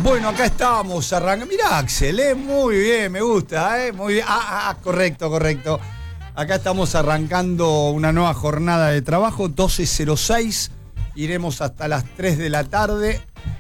Bueno, acá estamos arrancando. Mirá, Axel, muy bien, me gusta, muy bien. Correcto. Acá estamos arrancando una nueva jornada de trabajo, 12:06. Iremos hasta las 3 de la tarde.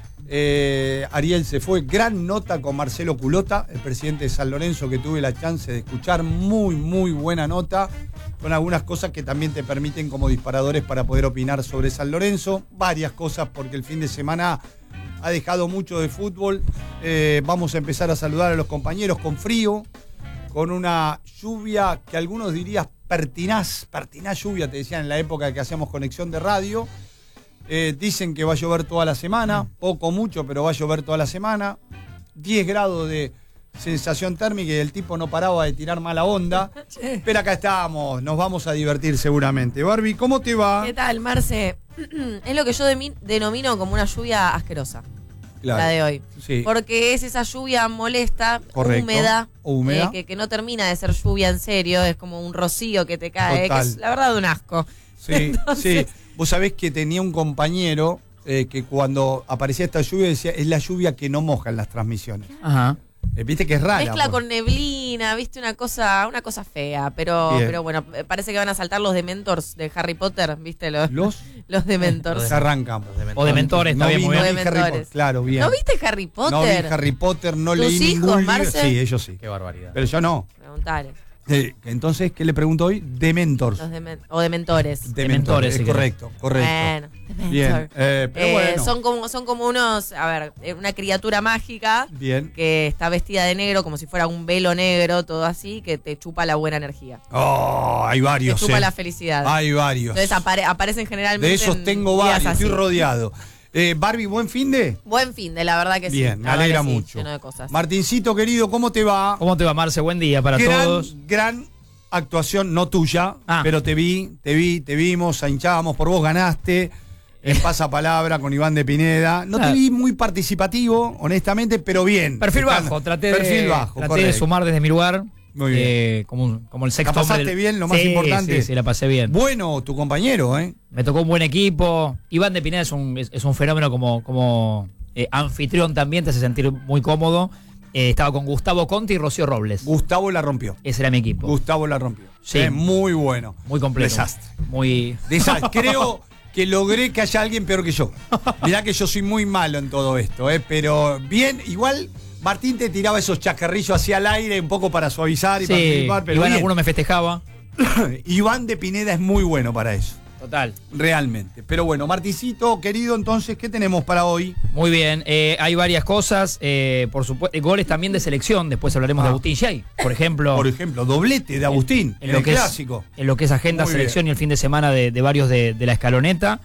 Ariel se fue. Gran nota con Marcelo Culota, el presidente de San Lorenzo, que tuve la chance de escuchar. Muy buena nota, con algunas cosas que también te permiten como disparadores para poder opinar sobre San Lorenzo. Varias cosas, porque el fin de semana ha dejado mucho de fútbol. Vamos a empezar a saludar a los compañeros con frío, con una lluvia que algunos dirían pertinaz lluvia, te decían en la época que hacíamos conexión de radio. Dicen que va a llover toda la semana, poco, mucho, pero va a llover toda la semana. 10 grados de sensación térmica y el tipo no paraba de tirar mala onda. Pero acá estamos, nos vamos a divertir seguramente. Barbie, ¿cómo te va? ¿Qué tal, Marce? Es lo que yo denomino como una lluvia asquerosa, claro, la de hoy. Sí. Porque es esa lluvia molesta, húmeda, que no termina de ser lluvia en serio, es como un rocío que te cae, que es la verdad un asco. Sí, Entonces, sí. Vos sabés que tenía un compañero que cuando aparecía esta lluvia decía, es la lluvia que no moja en las transmisiones. Ajá. Viste que es rara. Mezcla con neblina, viste, una cosa fea, pero bueno, parece que van a saltar los Dementors de Harry Potter, ¿viste? Los Dementors. Arrancamos. O Dementores, está bien, muy bien. Dementores. Claro, bien. ¿No viste Harry Potter? No vi Harry Potter, no leí ningún libro. Marce? Sí, ellos sí. Qué barbaridad. Pero yo no. Preguntales. Entonces, ¿qué le pregunto hoy? Dementors. O Dementores. Dementores, sí, correcto. Bueno, Dementor. Bien, pero bueno. Son como unos, una criatura mágica. Bien. Que está vestida de negro, como si fuera un velo negro, todo así, que te chupa la buena energía. Oh, hay varios. Te chupa la felicidad. Hay varios. Entonces aparecen generalmente. De esos tengo varios, estoy rodeado. Barbie, ¿buen finde? Buen finde, la verdad que sí. Bien, me alegra mucho. Lleno de cosas. Martincito, querido, ¿cómo te va? ¿Cómo te va, Marce? Buen día para todos. Gran actuación, no tuya, pero te vimos, hinchábamos por vos, ganaste. En pasapalabra con Iván de Pineda. No te vi muy participativo, honestamente, pero bien. Perfil bajo, traté de sumar desde mi lugar. Muy bien. Como el sexto. ¿La pasaste bien, lo más importante? Sí, la pasé bien. Bueno, tu compañero, ¿eh? Me tocó un buen equipo. Iván de Pineda es un fenómeno como anfitrión también, te hace sentir muy cómodo. Estaba con Gustavo Conti y Rocío Robles. Gustavo la rompió. Ese era mi equipo. Gustavo la rompió. Sí. Muy bueno. Muy completo. Desastre. Desastre. Creo que logré que haya alguien peor que yo. Mirá que yo soy muy malo en todo esto, pero bien, igual Martín te tiraba esos chacarrillos hacia el aire un poco para suavizar y participar, pero Iván alguno me festejaba. Iván de Pineda es muy bueno para eso. Total. Realmente. Pero bueno, Martincito, querido, entonces, ¿qué tenemos para hoy? Muy bien, hay varias cosas, por supuesto, goles también de selección, después hablaremos de Agustín Yay, por ejemplo. Por ejemplo, doblete de Agustín, en el clásico. En lo que es agenda, muy selección bien. Y el fin de semana de varios de la escaloneta.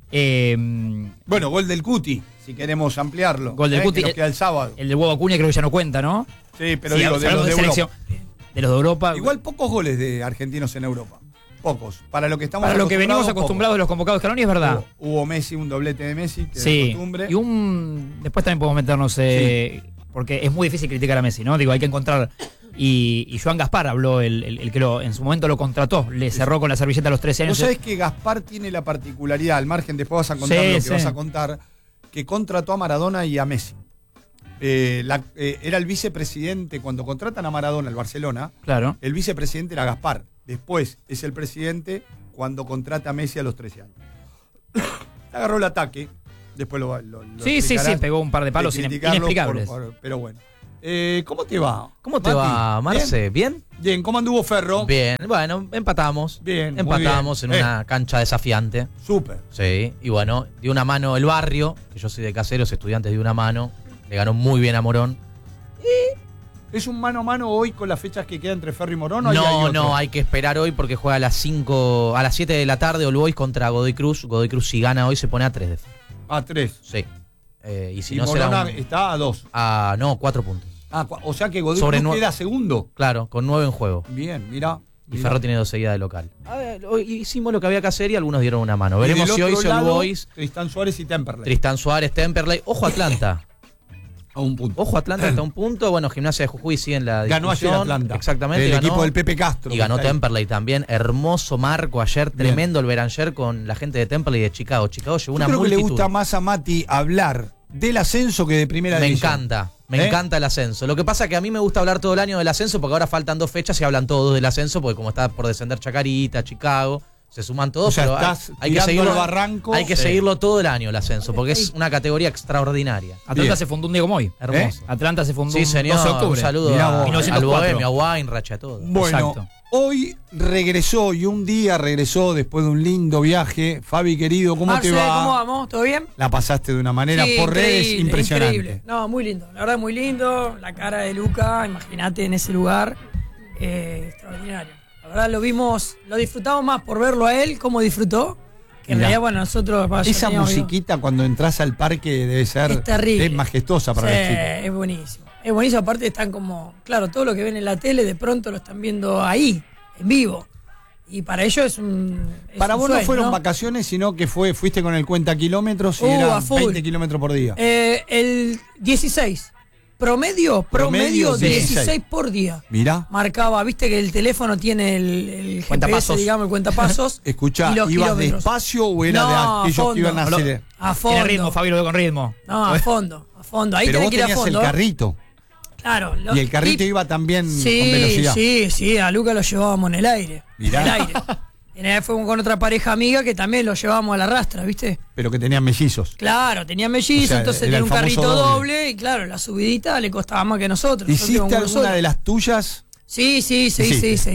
Bueno, gol del Cuti, si queremos ampliarlo. Gol del Cuti. Que nos queda el sábado. El de Hugo Acuña creo que ya no cuenta, ¿no? Sí, pero digo, de los de selección. De los de Europa. Igual pocos goles de argentinos en Europa. Pocos. Para lo que estamos Para lo que venimos acostumbrados de los convocados de Scaloni, es verdad. Hubo Messi, un doblete de Messi, que sí, de costumbre. Y después también podemos meternos, porque es muy difícil criticar a Messi, ¿no? Digo, hay que encontrar. Y Joan Gaspar habló, el que en su momento lo contrató, le cerró con la servilleta a los 13 años. Vos sabés que Gaspar tiene la particularidad, al margen, después vas a contar lo que vas a contar, que contrató a Maradona y a Messi. Era el vicepresidente, cuando contratan a Maradona, el Barcelona, claro. El vicepresidente era Gaspar. Después es el presidente cuando contrata a Messi a los 13 años. Agarró el ataque, después lo sí, pegó un par de palos inexplicables. Pero bueno. ¿Cómo te va? ¿Cómo te va, Marce? ¿Bien? Bien, ¿cómo anduvo Ferro? Bien, bueno, empatamos. Bien, empatamos en una cancha desafiante. Súper. Sí, y bueno, dio una mano el barrio, que yo soy de Caseros, Estudiantes de una mano, le ganó muy bien a Morón. ¿Es un mano a mano hoy con las fechas que quedan entre Ferro y Morón? No, hay que esperar hoy porque juega a las 7 de la tarde All Boys contra Godoy Cruz. Godoy Cruz, si gana hoy, se pone a 3 de Ferro. ¿A 3? Sí. Y si y no Morón será está a 2. No, 4 puntos. O sea que Godoy Cruz queda segundo. Claro, con 9 en juego. Bien, mirá. Y Ferro tiene 2 seguidas de local. Hoy hicimos lo que había que hacer y algunos dieron una mano. Veremos si hoy se All Boys. Tristán Suárez y Temperley. Tristán Suárez, Temperley. Ojo Atlanta. A un punto. Ojo Atlanta hasta un punto. Bueno, Gimnasia de Jujuy sigue en la discusión. Ganó ayer Atlanta. Exactamente. El equipo del Pepe Castro. Y ganó Temperley también. Hermoso marco ayer. Bien. Tremendo el Beranger con la gente de Temperley y de Chicago. Chicago llevó una multitud. Creo que le gusta más a Mati hablar del ascenso que de primera división. Me encanta el ascenso. Lo que pasa es que a mí me gusta hablar todo el año del ascenso porque ahora faltan 2 fechas y hablan todos del ascenso porque como está por descender Chacarita, Chicago, se suman todos, o sea, pero hay que seguirlo el barranco. Hay que seguirlo todo el año el ascenso porque es una categoría extraordinaria. Atlanta se fundó un día como hoy. Hermoso. Atlanta se fundó un 12 de octubre. Un saludo al Bohemio, a Weinreich, a todo. Bueno, exacto. Hoy regresó y un día regresó después de un lindo viaje. Fabi, querido, ¿cómo te va? ¿Cómo vamos? ¿Todo bien? La pasaste de una manera por redes impresionante. Increíble. No, muy lindo. La verdad, muy lindo. La cara de Luca, imagínate en ese lugar. Extraordinario. La verdad, lo disfrutamos más por verlo a él, cómo disfrutó. Que en realidad, bueno, nosotros... Esa musiquita cuando entras al parque debe ser... Es terrible. Es majestuosa para los chicos. Es buenísimo. Es buenísimo, aparte están como... Claro, todo lo que ven en la tele de pronto lo están viendo ahí, en vivo. Y para ellos es un... Para vos no fueron vacaciones, sino que fuiste con el cuenta kilómetros y era 20 kilómetros por día. El 16. Promedio 16 por día. Mirá. Marcaba, viste que el teléfono tiene el cuentapasos. GPS, digamos, el cuentapasos. Escuchá, ¿ibas despacio o era de aquellos que iban a hacer? A fondo. Tiene ritmo, Fabi, lo veo con ritmo. No, a fondo. Ahí pero tenés vos que ir a tenías fondo. el carrito. Claro. Y el carrito iba también con velocidad. Sí, a Luca lo llevábamos en el aire. Mirá. En el aire. En el fuimos con otra pareja amiga que también lo llevábamos a la rastra, ¿viste? Pero que tenían mellizos. Claro, tenía mellizos, o sea, entonces tenía un carrito doble y claro, la subidita le costaba más que nosotros. ¿Hiciste alguna de las tuyas? Sí, se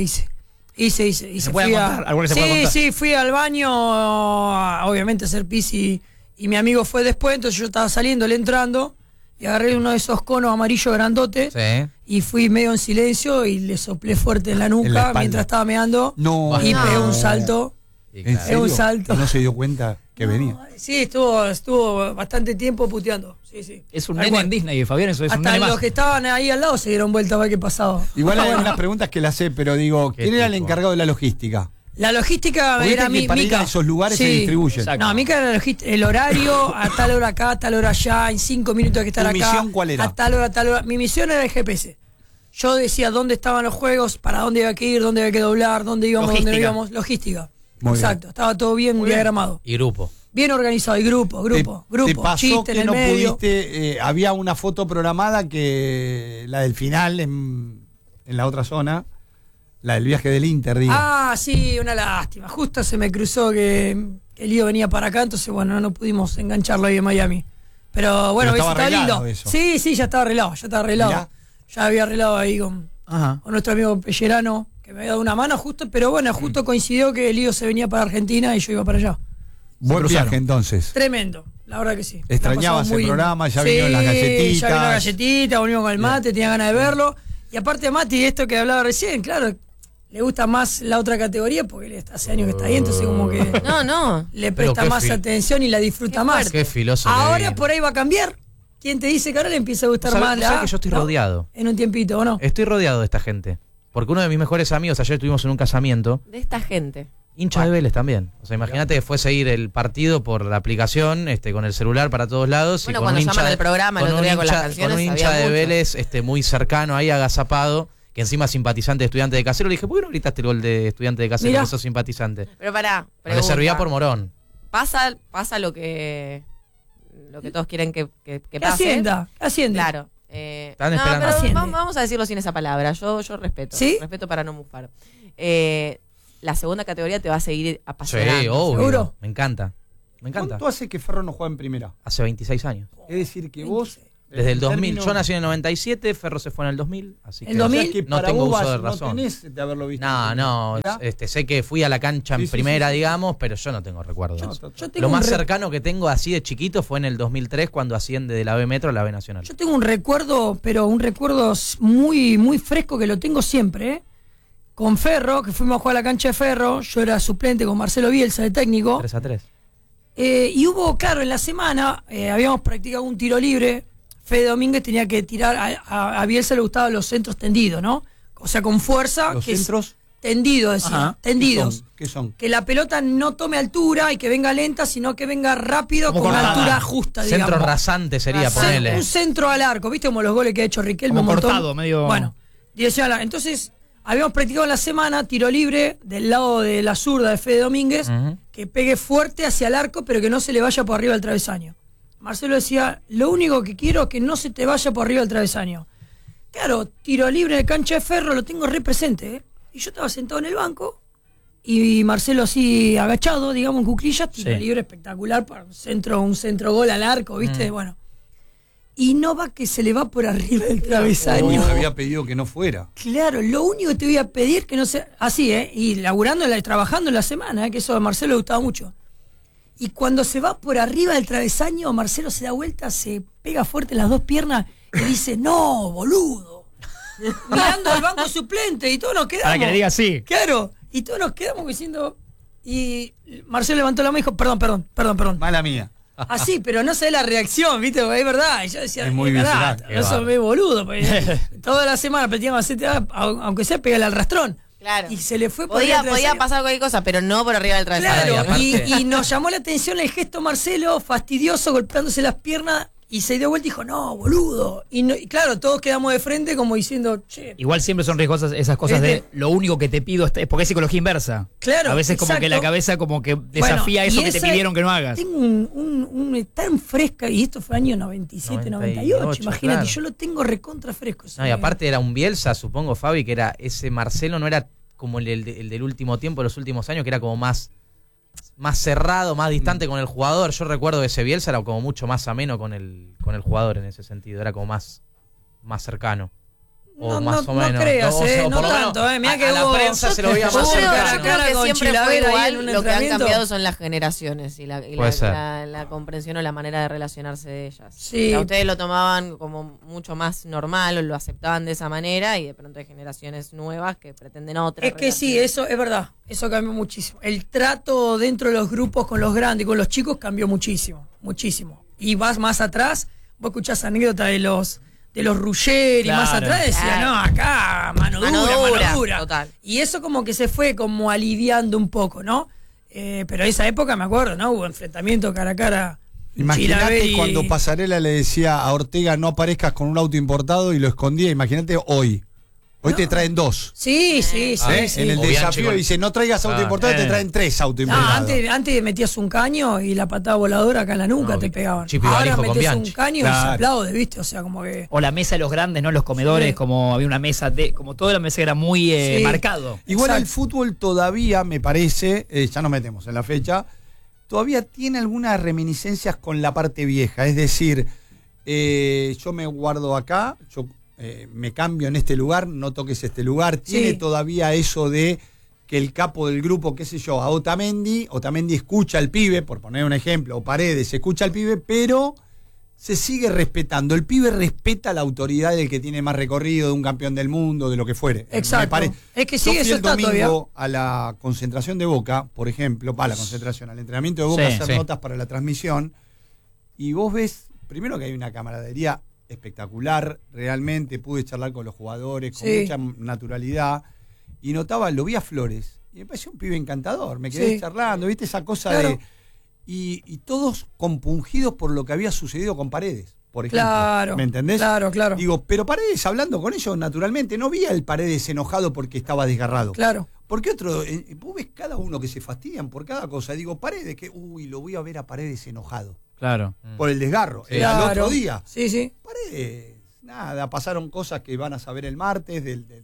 hice. ¿Se puede contar? ¿Alguna se puede contar? Sí, fui al baño, obviamente a hacer pis y mi amigo fue después, entonces yo estaba saliendo, entrando. Y agarré uno de esos conos amarillos grandotes y fui medio en silencio y le soplé fuerte en la nuca mientras estaba meando y pegué un salto. ¿En serio? Un salto. ¿No se dio cuenta que venía? Sí, estuvo bastante tiempo puteando. Sí. Es un nene en Disney, Fabián, eso es un nene hasta más. los que estaban ahí al lado se dieron vuelta a ver qué pasaba. Igual hay unas preguntas que las sé, pero digo, ¿quién era el encargado de la logística? La logística era Mica. Esos lugares se distribuyen. Exacto. No, Mica era el horario, a tal hora acá, a tal hora allá, en 5 minutos hay que estar acá. ¿Tu misión cuál era? A tal hora. Mi misión era el GPS. Yo decía dónde estaban los juegos, para dónde iba que ir, dónde había que doblar, dónde íbamos, dónde no íbamos. Logística. Exacto, estaba todo bien diagramado. Y grupo. Bien organizado, y grupo. ¿Te pasó chiste que en el no medio. pudiste? Había una foto programada que la del final en la otra zona. La del viaje del Inter, digo. Sí, una lástima. Justo se me cruzó que el lío venía para acá, entonces bueno, no pudimos engancharlo ahí en Miami. Pero bueno, estaba lindo. Eso. Sí, ya estaba arreglado. Mirá. Ya había arreglado ahí con nuestro amigo Pellerano, que me había dado una mano justo, pero bueno, justo coincidió que el lío se venía para Argentina y yo iba para allá. Buen viaje entonces. Tremendo, la verdad que sí. Extrañabas el programa, ya vinieron las galletitas. Ya vino las galletitas, volvimos con el mate, tenía ganas de verlo. Y aparte Mati, esto que hablaba recién, claro, le gusta más la otra categoría porque él hace años que está ahí, entonces como que le presta más atención y la disfruta más. Qué filósofo. Ahora por ahí va a cambiar. ¿Quién te dice que ahora le empieza a gustar más la? Que yo estoy rodeado. En un tiempito, ¿o no? Estoy rodeado de esta gente. Porque uno de mis mejores amigos, ayer estuvimos en un casamiento. De esta gente. Hincha de Vélez también. O sea, imagínate que fue a seguir el partido por la aplicación, con el celular para todos lados. Bueno, y con cuando un hincha llaman el programa, el otro día con las canciones, con un hincha de Vélez muy cercano ahí, agazapado, que encima es simpatizante de Estudiante de Casero. Le dije, ¿por qué no gritaste el gol de Estudiante de Casero? Que sos simpatizante. Pero pará, le servía por Morón. Pasa lo que todos quieren que pase. Hacienda. Claro. Están esperando. Vamos a decirlo sin esa palabra. Yo respeto. ¿Sí? Respeto para no mufar. La segunda categoría te va a seguir apasionando. Sí, obvio. ¿Seguro? Me encanta. ¿Cuánto hace que Ferro no juega en primera? Hace 26 años. Es decir, que vos... Desde el 2000. Yo nací en el 97, Ferro se fue en el 2000. Así que ¿El 2000? O sea, que no tengo uso de razón. No tenés de haberlo visto. No. Sé que fui a la cancha en primera, digamos, pero yo no tengo recuerdos. Lo más cercano que tengo así de chiquito fue en el 2003 cuando asciende de la B Metro a la B Nacional. Yo tengo un recuerdo, pero un recuerdo muy, muy fresco que lo tengo siempre, con Ferro, que fuimos a jugar a la cancha de Ferro. Yo era suplente con Marcelo Bielsa, de técnico. 3-3. Y hubo, claro, en la semana habíamos practicado un tiro libre. Fede Domínguez tenía que tirar, a Bielsa le gustaban los centros tendidos, ¿no? O sea, con fuerza. ¿Los centros? Tendidos, decía. Tendidos. ¿Qué son? Que la pelota no tome altura y que venga lenta, sino que venga rápido con altura justa, digamos. Centro rasante sería, ponele. Un centro al arco, ¿viste? Como los goles que ha hecho Riquelme. Como cortado, medio... Bueno, dirección al arco. Entonces, habíamos practicado en la semana tiro libre del lado de la zurda de Fede Domínguez, que pegue fuerte hacia el arco, pero que no se le vaya por arriba del travesaño. Marcelo decía, lo único que quiero es que no se te vaya por arriba del travesaño. Claro, tiro libre en el cancha de Ferro, lo tengo re presente, ¿eh? Y yo estaba sentado en el banco, y Marcelo así agachado, digamos, en cuclillas, tiro libre espectacular para un centro gol al arco, ¿viste? Bueno. Y no va que se le va por arriba del travesaño. Me había pedido que no fuera. Claro, lo único que te voy a pedir que no sea así, y laburando, trabajando en la semana, que eso a Marcelo le gustaba mucho. Y cuando se va por arriba del travesaño, Marcelo se da vuelta, se pega fuerte las dos piernas y dice, no, boludo. Mirando al banco suplente y todos nos quedamos. Para que le diga sí. Claro, y todos nos quedamos diciendo... Y Marcelo levantó la mano y dijo, perdón. Mala mía. Así, pero no sé la reacción, ¿viste? Porque es verdad. Y yo decía, es muy verdad, no sos muy boludo. Pues, toda la semana practicamos aunque sea pegarle al rastrón. Claro. Y se le fue por podía pasar cualquier cosa, pero no por arriba del travesaño. Claro, y nos llamó la atención el gesto Marcelo, fastidioso, golpeándose las piernas, y se dio vuelta y dijo, no, boludo. Y claro, todos quedamos de frente como diciendo, che. Igual siempre son riesgosas esas cosas de lo único que te pido es porque es psicología inversa. Claro. A veces como que la cabeza como que desafía eso que te pidieron que no hagas. Tengo un tan fresca, y esto fue año 97, 98, imagínate, claro. Yo lo tengo recontra fresco. No, y aparte era un Bielsa, supongo, Fabi, que era ese Marcelo, no era como el del último tiempo, los últimos años, que era como más cerrado, más distante con el jugador. Yo recuerdo que ese Bielsa era como mucho más ameno con el jugador en ese sentido, era como más cercano. O más o menos. No creas, no tanto, mirá que a la prensa se lo veía más cercano. Yo creo que siempre fue igual, lo que han cambiado son las generaciones y la comprensión o la manera de relacionarse de ellas. Sí. O sea, ustedes lo tomaban como mucho más normal o lo aceptaban de esa manera, y de pronto hay generaciones nuevas que pretenden otra. Es que sí, eso es verdad, eso cambió muchísimo. El trato dentro de los grupos con los grandes y con los chicos cambió muchísimo. Y vas más atrás, vos escuchás anécdotas de los Ruggeri, claro. Más atrás decía, no, acá mano dura. Total. Y eso como que se fue como aliviando un poco, ¿no? Pero esa época me acuerdo, ¿no? Hubo enfrentamiento cara a cara. Imagínate cuando Pasarela le decía a Ortega, no aparezcas con un auto importado, y lo escondía. Imagínate hoy. Hoy te traen 2. Sí. En el desafío dice, no traigas auto importado, te traen 3 autos importados. Antes metías un caño y la patada voladora acá en la nuca te pegaban. Ahora metes un caño y se aplaude, ¿viste? O sea, como que... O la mesa de los grandes, ¿no? Los comedores, como había una mesa como toda la mesa era muy marcado. Igual el fútbol todavía, me parece, ya nos metemos en la fecha, todavía tiene algunas reminiscencias con la parte vieja. Es decir, yo me guardo acá, me cambio en este lugar, no toques este lugar. Tiene todavía eso de que el capo del grupo, qué sé yo, a Otamendi escucha al pibe, por poner un ejemplo, o Paredes escucha al pibe, pero se sigue respetando. El pibe respeta la autoridad del que tiene más recorrido, de un campeón del mundo, de lo que fuere. Exacto. Es que sigue eso está todavía. Yo fui el domingo a la concentración de Boca, por ejemplo, al entrenamiento de Boca, a hacer notas para la transmisión, y vos ves, primero que hay una camaradería espectacular, realmente pude charlar con los jugadores con mucha naturalidad, y notaba, lo vi a Flores y me pareció un pibe encantador, me quedé charlando, viste esa cosa de y todos compungidos por lo que había sucedido con Paredes, por ejemplo, ¿me entendés? Claro. Digo, pero Paredes hablando con ellos naturalmente, no vi al Paredes enojado porque estaba desgarrado. Claro. Porque vos ves cada uno que se fastidian por cada cosa. Digo, Paredes, lo voy a ver a Paredes enojado. Claro. Por el desgarro. Al otro día. Sí. Paredes, nada, pasaron cosas que van a saber el martes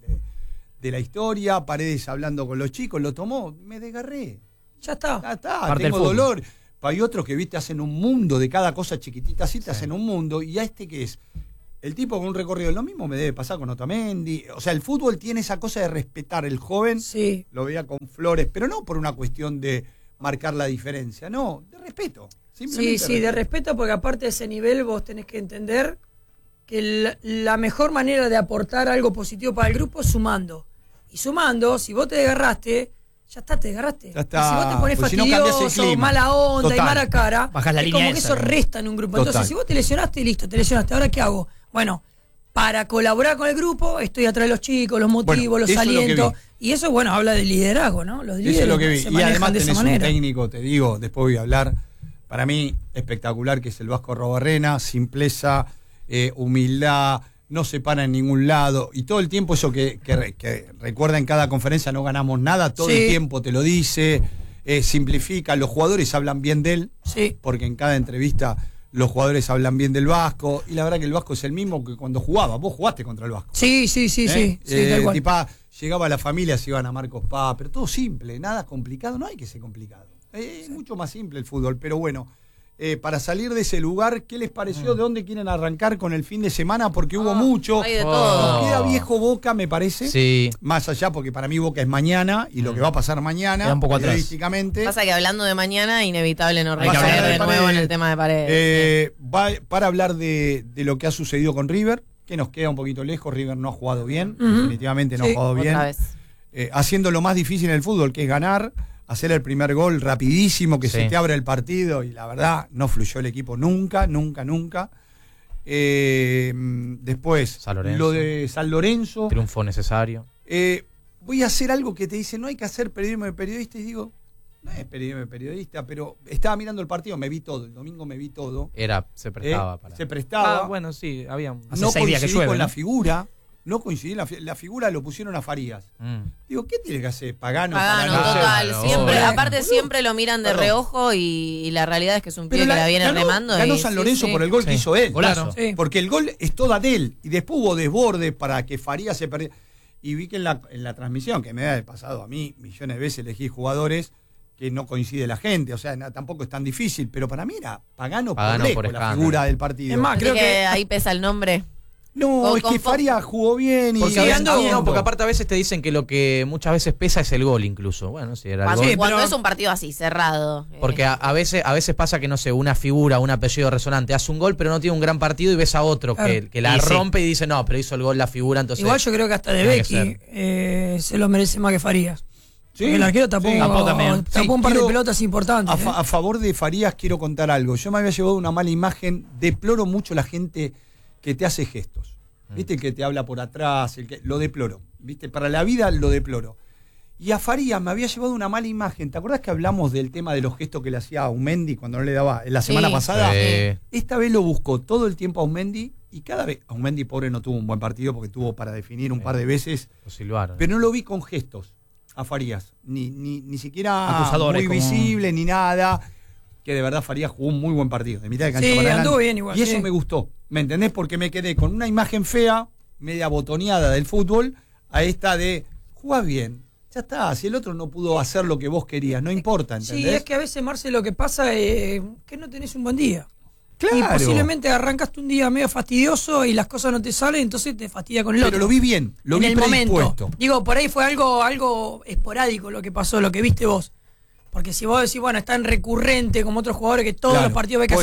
de la historia. Paredes hablando con los chicos, lo tomó, me desgarré. Ya está. Tengo dolor. Hay otros que, viste, hacen un mundo de cada cosa chiquitita, así te hacen un mundo. Y a que es el tipo con un recorrido, lo mismo me debe pasar con Otamendi. O sea, el fútbol tiene esa cosa de respetar. El joven lo veía con Flores, pero no por una cuestión de marcar la diferencia, no, de respeto. Sí, de respeto, porque aparte de ese nivel vos tenés que entender que la mejor manera de aportar algo positivo para el grupo es sumando. Y sumando, si vos te desgarraste, ya está, te desgarraste. Ya está. Si vos te pones fastidioso, mala onda y mala cara, bajás la línea como que eso resta en un grupo. Entonces, si vos te lesionaste, listo, te lesionaste. ¿Ahora qué hago? Bueno, para colaborar con el grupo, estoy atrás de los chicos, los motivos, los alientos. Y eso, habla de liderazgo, ¿no? Los líderes eso es lo que vi. Y además tenés un técnico, te digo, después voy a hablar, para mí espectacular, que es el Vasco Arrobarrena, simpleza, humildad, no se para en ningún lado, y todo el tiempo eso que recuerda en cada conferencia, no ganamos nada, todo el tiempo te lo dice, simplifica, los jugadores hablan bien de él, porque en cada entrevista los jugadores hablan bien del Vasco, y la verdad que el Vasco es el mismo que cuando jugaba. Vos jugaste contra el Vasco. Sí, tal cual. Tipo, llegaba a la familia, se iban a Marcos Paz, pero todo simple, nada complicado, no hay que ser complicado. Es mucho más simple el fútbol, pero bueno. Para salir de ese lugar, ¿qué les pareció? ¿De dónde quieren arrancar con el fin de semana? Porque hubo mucho. Hay de todo. Nos queda viejo Boca, me parece. Sí. Más allá, porque para mí Boca es mañana y lo que va a pasar mañana, un poco periodísticamente. Pasa que hablando de mañana, inevitable no recaer de nuevo en el tema de Paredes. Para hablar de lo que ha sucedido con River, que nos queda un poquito lejos. River no ha jugado bien, definitivamente no ha jugado bien. Otra vez. Haciendo lo más difícil en el fútbol, que es ganar. Hacer el primer gol rapidísimo, que se te abre el partido, y la verdad no fluyó el equipo nunca. Después, lo de San Lorenzo. Triunfo necesario. Voy a hacer algo que te dice, no hay que hacer periodismo de periodista, y digo, no es periodismo de periodista, pero estaba mirando el partido, me vi todo, el domingo me vi todo. Se prestaba para. Se prestaba. Bueno, sí, había. No coincidí con la figura. No coincidí, la figura lo pusieron a Farías. Digo, ¿qué tiene que hacer? Pagano total. Siempre, aparte siempre lo miran de reojo y la realidad es que es un pibe que la viene remando. Ganó San Lorenzo por el gol que hizo él. Golazo. Porque el gol es toda de él. Y después hubo desborde para que Farías se perdiera. Y vi que en la transmisión, que me ha pasado a mí, millones de veces elegí jugadores que no coincide la gente. O sea, tampoco es tan difícil. Pero para mí era Pagano por la figura del partido. Es más, creo que ahí pesa el nombre. No, es que Farías jugó bien. Porque aparte a veces te dicen que lo que muchas veces pesa es el gol incluso. Bueno, sí, era el gol. Cuando es un partido así, cerrado. Porque a veces pasa que, no sé, una figura, un apellido resonante hace un gol, pero no tiene un gran partido y ves a otro que la rompe y dice, no, pero hizo el gol la figura, entonces... Igual yo creo que hasta De Becky se lo merece más que Farías. Sí, el arquero tapó un par de pelotas importantes. A favor de Farías quiero contar algo. Yo me había llevado una mala imagen, deploro mucho la gente que te hace gestos. ¿Viste? El que te habla por atrás, lo deploro. ¿Viste? Para la vida lo deploro. Y a Farías me había llevado una mala imagen. ¿Te acuerdas que hablamos del tema de los gestos que le hacía a Aumendi cuando no le daba la semana pasada? Esta vez lo buscó todo el tiempo a Aumendi y cada vez... Aumendi, pobre, no tuvo un buen partido porque tuvo para definir un par de veces. Lo silbaron. Pero no lo vi con gestos a Farías. Ni siquiera acusadores, muy visible, ni nada. Que de verdad Farías jugó un muy buen partido, de mitad de cancha para adelante. Bien igual, y eso me gustó, ¿me entendés? Porque me quedé con una imagen fea, media botoneada del fútbol, a esta de, jugás bien, ya está, si el otro no pudo hacer lo que vos querías, no importa, ¿entendés? Sí, es que a veces, Marce, lo que pasa es que no tenés un buen día. Claro. Y posiblemente arrancaste un día medio fastidioso y las cosas no te salen, entonces te fastidia con el otro. Pero lo vi bien, lo vi predispuesto. Digo, por ahí fue algo esporádico lo que pasó, lo que viste vos. Porque si vos decís, bueno, es tan recurrente como otros jugadores que todos los partidos ves que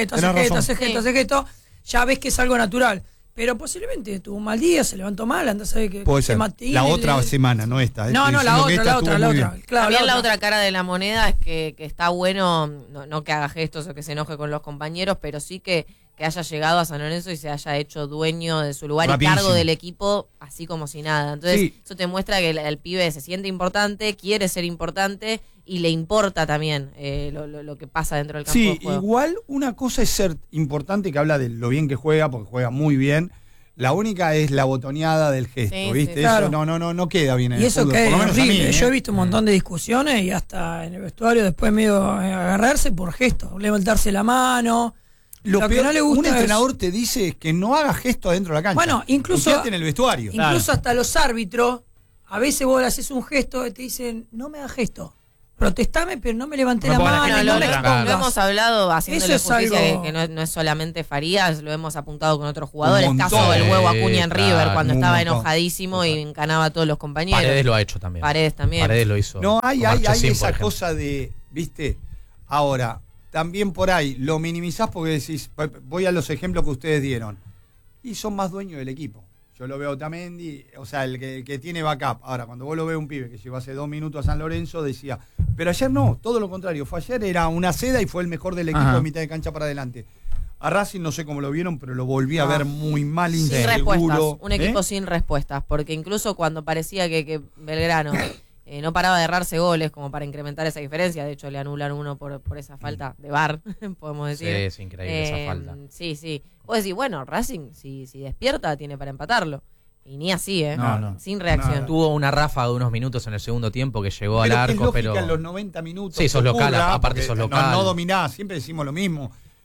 hacen gestos, ya ves que es algo natural. Pero posiblemente tuvo un mal día, se levantó mal, andás a ver que... Puede ser. La otra semana, no esta. No, la otra. Claro, la otra cara de la moneda es que está bueno, no que haga gestos o que se enoje con los compañeros, pero sí que haya llegado a San Lorenzo y se haya hecho dueño de su lugar y cargo del equipo, así como si nada. Entonces, eso te muestra que el pibe se siente importante, quiere ser importante y le importa también lo que pasa dentro del campo de juego. Igual una cosa es ser importante, que habla de lo bien que juega, porque juega muy bien. La única es la botoneada del gesto, ¿viste? Sí, claro. Eso no queda bien en y el fútbol. Y eso que es horrible. Yo he visto un montón de discusiones y hasta en el vestuario después medio agarrarse por gestos, levantarse la mano. Lo peor, que no le gusta un entrenador te dice que no haga gesto adentro de la cancha. Bueno, incluso en el vestuario. Incluso hasta los árbitros, a veces vos le haces un gesto y te dicen, no me hagas gesto. Protestame, pero no me levanté la mano. Lo hemos hablado haciéndole justicia que no es solamente Farías, lo hemos apuntado con otros jugadores. Caso del huevo Acuña en River, cuando estaba enojadísimo y encanaba a todos los compañeros. Paredes lo ha hecho también. Paredes lo hizo. No, hay esa cosa de, ¿viste? Ahora, también por ahí lo minimizás porque decís, voy a los ejemplos que ustedes dieron, y son más dueños del equipo. Yo lo veo a Otamendi, o sea, el que tiene backup. Ahora, cuando vos lo ves un pibe que llegó hace 2 minutos a San Lorenzo, decía, pero ayer no, todo lo contrario. Fue ayer, era una seda y fue el mejor del equipo de mitad de cancha para adelante. A Racing no sé cómo lo vieron, pero lo volví a ver muy mal, inseguro. Un equipo sin respuestas, porque incluso cuando parecía que Belgrano no paraba de errarse goles como para incrementar esa diferencia, de hecho le anulan uno por esa falta de VAR, podemos decir. Sí, es increíble esa falta. Sí. Vos decís, bueno, Racing si despierta tiene para empatarlo. Y ni así, sin reacción. No. Tuvo una ráfaga de unos minutos en el segundo tiempo que llegó al arco, pero en los 90 minutos. Sí, sos local, aparte sos local. No dominás, siempre decimos lo mismo.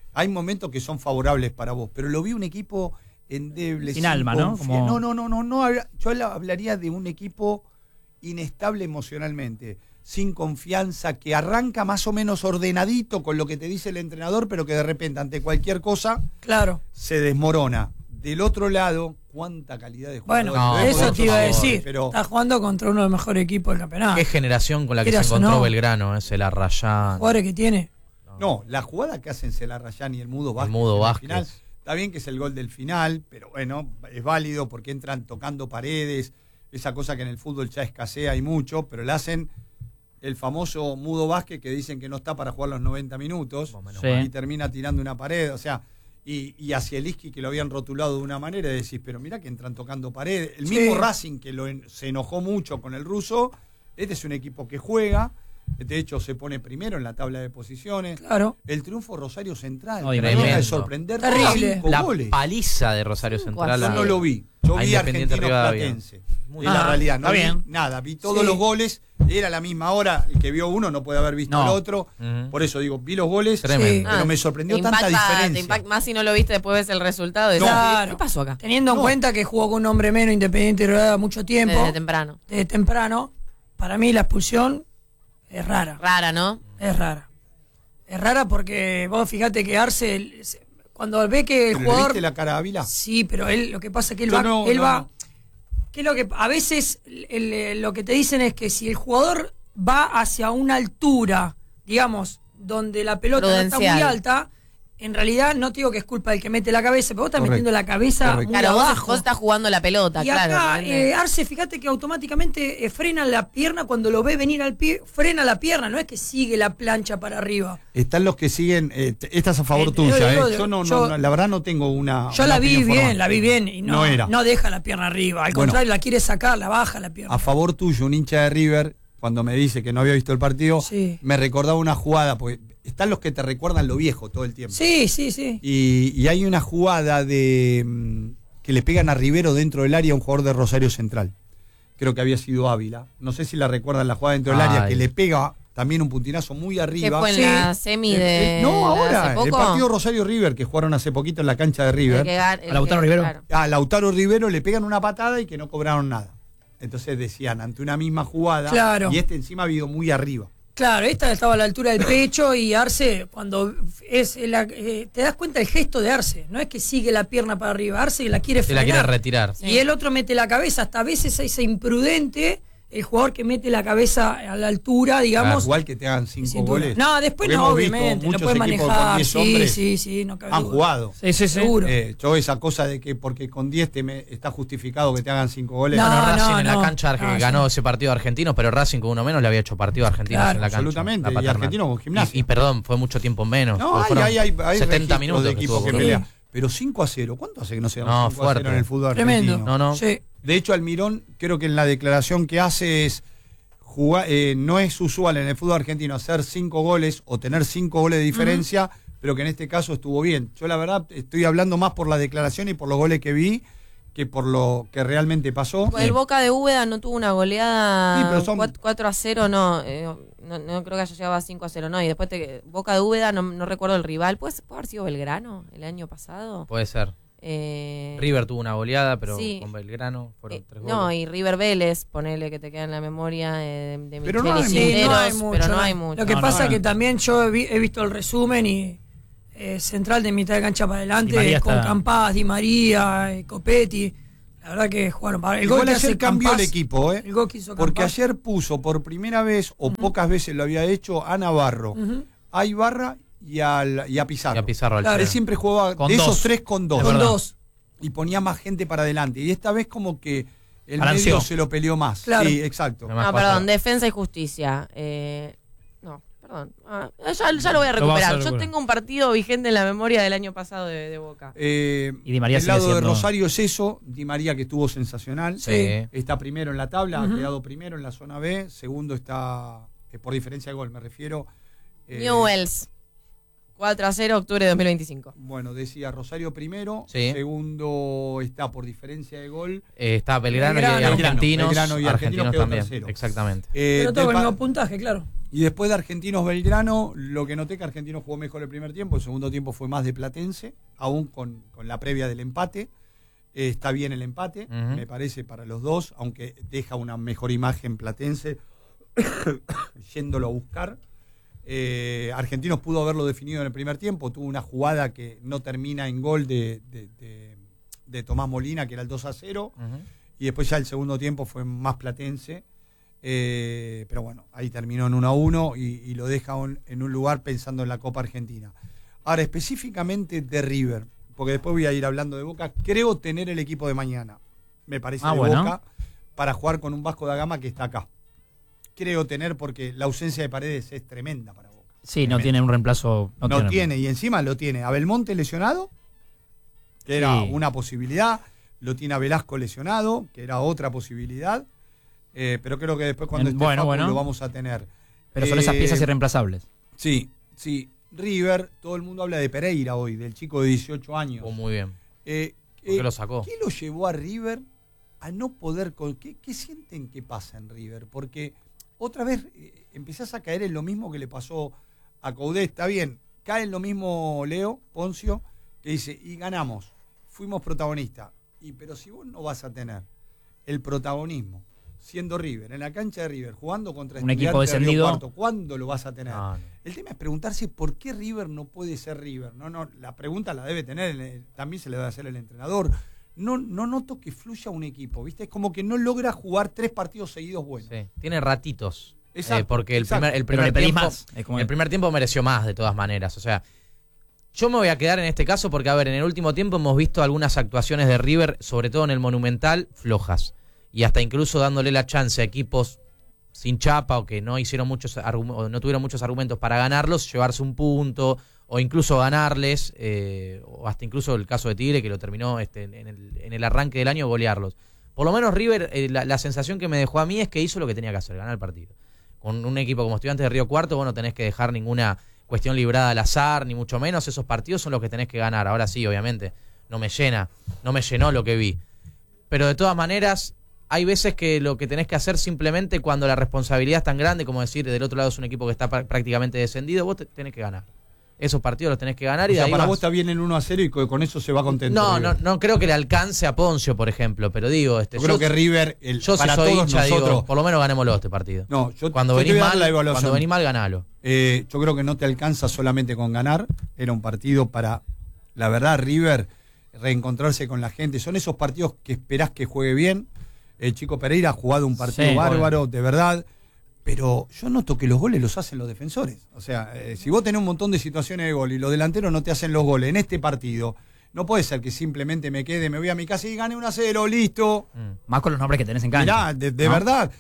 Hay momentos que son favorables para vos, pero lo vi un equipo endeble. Sin alma, ¿no? No. Yo hablaría de un equipo inestable emocionalmente, sin confianza, que arranca más o menos ordenadito con lo que te dice el entrenador, pero que de repente ante cualquier cosa se desmorona. Del otro lado, cuánta calidad de jugadores. Bueno, eso te iba a decir. Pero está jugando contra uno de los mejores equipos del campeonato. Qué generación con la que se encontró Belgrano, ese Larrayán. Jugadores que tiene. No, la jugada que hacen Celarrayán y el Mudo Vázquez. Final, está bien que es el gol del final, pero bueno, es válido porque entran tocando paredes, esa cosa que en el fútbol ya escasea y mucho, pero le hacen el famoso Mudo Vázquez que dicen que no está para jugar los 90 minutos y termina tirando una pared, o sea, y hacia Eliski que lo habían rotulado de una manera y decís, pero mirá que entran tocando paredes. El mismo Racing que se enojó mucho con el ruso, este es un equipo que juega. De hecho, se pone primero en la tabla de posiciones. Claro. El triunfo Rosario Central. De sorprender. Terrible. La goles. Paliza de Rosario Central. Yo no lo vi. Yo vi Argentino Platense. En la realidad, no vi nada. Vi todos los goles. Era la misma hora. El que vio uno no puede haber visto el otro. Por eso digo, vi los goles. Pero me sorprendió tanta diferencia. Te impacta más si no lo viste, después ves el resultado. Claro. ¿Qué pasó acá? Teniendo en cuenta que jugó con un hombre menos Independiente y mucho tiempo. Desde temprano. Para mí la expulsión es rara. Rara, ¿no? Es rara. Es rara porque vos fíjate que Arce, cuando ve que el jugador... ¿Le viste la cara a Ávila? Sí, pero él, lo que pasa es que él va... Que es lo que a veces lo que te dicen es que si el jugador va hacia una altura, digamos, donde la pelota no está muy alta, en realidad no te digo que es culpa del que mete la cabeza, pero vos estás metiendo la cabeza muy abajo. Vos estás jugando la pelota, y acá, Arce, fíjate que automáticamente frena la pierna cuando lo ve venir al pie, frena la pierna, no es que sigue la plancha para arriba. Están los que siguen, esta es a favor tuya, yo la verdad no tengo una... Yo la vi bien y no deja la pierna arriba, al contrario, la quiere sacar, la baja la pierna. A favor tuyo, un hincha de River, cuando me dice que no había visto el partido, me recordaba una jugada, porque están los que te recuerdan lo viejo todo el tiempo. Sí. Y hay una jugada que le pegan a Rivero dentro del área a un jugador de Rosario Central. Creo que había sido Ávila. No sé si la recuerdan, la jugada dentro del área, que le pega también un puntinazo muy arriba. ¿Qué fue en la semi de no, ahora, hace poco? El partido Rosario River, que jugaron hace poquito en la cancha de River. ¿A Lautaro Rivero? Claro. A Lautaro Rivero le pegan una patada y que no cobraron nada. Entonces decían, ante una misma jugada, y encima ha ido muy arriba. Claro, esta estaba a la altura del pecho y Arce, cuando te das cuenta el gesto de Arce, no es que sigue la pierna para arriba, Arce la quiere frenar. Se la quiere retirar. Y el otro mete la cabeza, hasta a veces ese imprudente, el jugador que mete la cabeza a la altura, digamos. Igual que te hagan 5 goles. No, después no, obviamente, lo puedes manejar. Sí, no cabe han duda. jugado. Sí. Seguro. Yo esa cosa de que porque con 10 está justificado que te hagan 5 goles. Racing en la cancha ganó ese partido argentino, pero Racing con uno menos le había hecho partido argentino en la cancha. Absolutamente, y Argentino con Gimnasia. Y perdón, fue mucho tiempo menos. No, hay 70 minutos de equipo que pelea. Pero 5-0, ¿cuánto hace que no se dan 5-0 en el fútbol argentino? Tremendo. No. Sí. De hecho, Almirón, creo que en la declaración que hace es no es usual en el fútbol argentino hacer 5 goles o tener 5 goles de diferencia, pero que en este caso estuvo bien. Yo la verdad estoy hablando más por la declaración y por los goles que vi que por lo que realmente pasó. El Boca de Úbeda no tuvo una goleada 4-0, no creo que haya llegado a 5-0, no. Y después Boca de Úbeda, no recuerdo el rival. ¿Puede haber sido Belgrano el año pasado? Puede ser. River tuvo una goleada, pero con Belgrano fueron 3 goles. No, y River Vélez, ponele que te queda en la memoria de pero Michel no hay mucho, pero no hay mucho. Lo que pasa es que también yo he visto el resumen y Central de mitad de cancha para adelante con Campás, Di María, Copetti. La verdad que jugaron para el gol. Ayer cambió el equipo, el gol que hizo porque Campás. ayer puso por primera vez o pocas veces lo había hecho a Navarro, a Ibarra y a Pizarro. Y a Pizarro Él siempre jugaba con de dos. esos 3 con 2. Con 2. Y ponía más gente para adelante. Y esta vez como que el Balanceó. medio se lo peleó más. Claro. Sí, exacto. No, perdón, Defensa y Justicia. No, perdón. Ya lo voy a recuperar. Yo tengo un partido vigente en la memoria del año pasado de Boca. Y Di María el lado sigue de siendo... Rosario es eso. Di María que estuvo sensacional. Sí. Está primero en la tabla, ha quedado primero en la zona B. Segundo está, por diferencia de gol, me refiero. Newells. 4-0, octubre de 2025. Bueno, decía Rosario primero, segundo está por diferencia de gol. Está Belgrano y Argentinos. Belgrano y Argentinos quedó también. tercero. Exactamente. Pero todo con el mismo puntaje, claro. Y después de Argentinos Belgrano, lo que noté que Argentinos jugó mejor el primer tiempo, el segundo tiempo fue más de Platense, aún con la previa del empate. Está bien el empate, me parece, para los dos, aunque deja una mejor imagen Platense yéndolo a buscar. Argentinos pudo haberlo definido en el primer tiempo, tuvo una jugada que no termina en gol de Tomás Molina, que era el 2-0, y después ya el segundo tiempo fue más Platense. Pero bueno, ahí terminó en 1-1 y lo deja en un lugar pensando en la Copa Argentina. Ahora, específicamente de River, porque después voy a ir hablando de Boca, creo tener el equipo de mañana, me parece, de Boca, para jugar con un Vasco da Gama que está acá. Creo tener, porque la ausencia de Paredes es tremenda para Boca. Sí, no tiene un reemplazo. No tiene, y encima lo tiene a Belmonte lesionado, que era una posibilidad, lo tiene a Velasco lesionado, que era otra posibilidad. Pero creo que después cuando esté Facu lo vamos a tener. Pero son esas piezas irreemplazables. Sí. River, todo el mundo habla de Pereira hoy, del chico de 18 años. Muy bien. ¿Por qué lo sacó? ¿Qué lo llevó a River a no poder... ¿Qué sienten que pasa en River? Porque otra vez empezás a caer en lo mismo que le pasó a Coudet. Está bien, cae en lo mismo Leo Poncio, que dice, y ganamos, fuimos protagonistas. Pero si vos no vas a tener el protagonismo siendo River, en la cancha de River, jugando contra un equipo descendido, Cuarto, ¿cuándo lo vas a tener? No. El tema es preguntarse por qué River no puede ser River. No, la pregunta la debe tener, también se le debe hacer el entrenador. No noto que fluya un equipo, ¿viste? Es como que no logra jugar 3 partidos seguidos buenos. Sí, tiene ratitos. Exacto, porque el primer tiempo mereció más, de todas maneras. O sea, yo me voy a quedar en este caso porque, a ver, en el último tiempo hemos visto algunas actuaciones de River, sobre todo en el Monumental, flojas. Y hasta incluso dándole la chance a equipos sin chapa o que no hicieron no tuvieron muchos argumentos para ganarlos, llevarse un punto o incluso ganarles, o hasta incluso el caso de Tigre, que lo terminó en el arranque del año, golearlos. Por lo menos River, la sensación que me dejó a mí es que hizo lo que tenía que hacer, ganar el partido. Con un equipo como Estudiantes de Río Cuarto, vos no tenés que dejar ninguna cuestión librada al azar, ni mucho menos. Esos partidos son los que tenés que ganar. Ahora sí, obviamente, no me llenó lo que vi. Pero de todas maneras, hay veces que lo que tenés que hacer simplemente cuando la responsabilidad es tan grande, como decir, del otro lado es un equipo que está prácticamente descendido, vos tenés que ganar. Esos partidos los tenés que ganar. O sea, para vos está bien el 1-0 y con eso se va contento. No creo que le alcance a Poncio, por ejemplo, pero digo... yo creo que River, para todos hincha, nosotros... Digo, por lo menos ganémoslo este partido. No, cuando venís mal, ganalo. Yo creo que no te alcanza solamente con ganar. Era un partido para, la verdad, River, reencontrarse con la gente. Son esos partidos que esperás que juegue bien. El chico Pereira ha jugado un partido bárbaro, de verdad, pero yo noto que los goles los hacen los defensores. O sea, si vos tenés un montón de situaciones de gol y los delanteros no te hacen los goles en este partido, no puede ser que simplemente me voy a mi casa y gane 1-0, listo. Más con los nombres que tenés en cancha. Mirá, de verdad,